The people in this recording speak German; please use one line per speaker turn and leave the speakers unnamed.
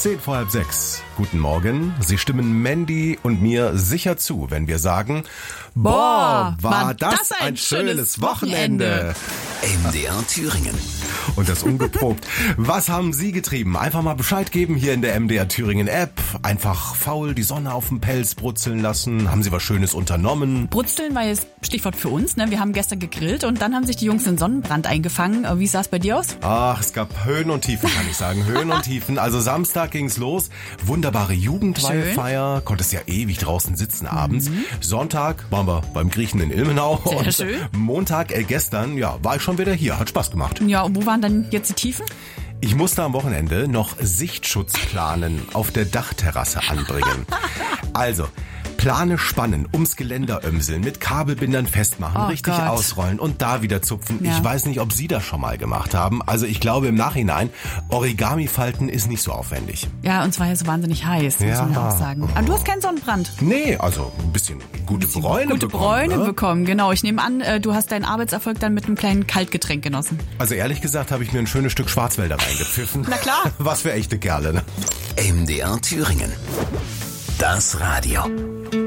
6:10. Guten Morgen. Sie stimmen Mandy und mir sicher zu, wenn wir sagen,
boah,
war das ein schönes Wochenende.
MDR Thüringen.
Und das ungeprobt. Was haben Sie getrieben? Einfach mal Bescheid geben hier in der MDR Thüringen App. Einfach faul die Sonne auf dem Pelz brutzeln lassen. Haben Sie was Schönes unternommen?
Brutzeln war jetzt Stichwort für uns. Ne? Wir haben gestern gegrillt und dann haben sich die Jungs in Sonnenbrand eingefangen. Wie sah es bei dir aus?
Ach, es gab Höhen und Tiefen, kann ich sagen. Höhen und Tiefen. Also Samstag ging's los. Wunderbare Jugendweihfeier. Konntest ja ewig draußen sitzen abends. Sonntag waren wir beim Griechen in Ilmenau.
Sehr
und
schön.
Montag, gestern, war ich schon wieder hier. Hat Spaß gemacht.
Ja, und wo waren dann jetzt die Tiefen?
Ich musste am Wochenende noch Sichtschutzplanen auf der Dachterrasse anbringen. Also, Plane spannen, ums Geländer ömseln, mit Kabelbindern festmachen, richtig
Gott.
Ausrollen und da wieder zupfen.
Ja.
Ich weiß nicht, ob Sie das schon mal gemacht haben. Also ich glaube im Nachhinein, Origami falten ist nicht so aufwendig.
Ja, und zwar ja so wahnsinnig heiß, muss man auch sagen. Aber du hast keinen Sonnenbrand.
Nee, also ein bisschen gute Bräune
Gute
bekommen.
Bräune
Ne?
bekommen, genau. Ich nehme an, du hast deinen Arbeitserfolg dann mit einem kleinen Kaltgetränk genossen.
Also ehrlich gesagt habe ich mir ein schönes Stück Schwarzwälder reingepfiffen.
Na klar.
Was für echte Kerle, ne?
MDR Thüringen. Das Radio.